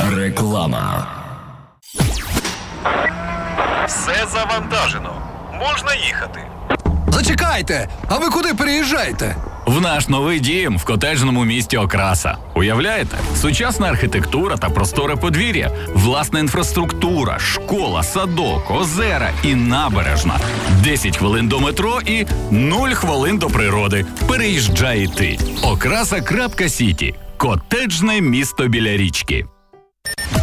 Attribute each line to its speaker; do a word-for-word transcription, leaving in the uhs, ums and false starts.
Speaker 1: Реклама.
Speaker 2: Все завантажено. Можна їхати.
Speaker 3: Зачекайте, а ви куди переїжджаєте?
Speaker 4: В наш новий дім в котеджному місті Окраса. Уявляєте? Сучасна архітектура та просторе подвір'я, власна інфраструктура, школа, садок, озера і набережна. десять хвилин до метро і нуль хвилин до природи. Переїжджай і ти. Окраса.Сіті. Котеджне місто біля річки.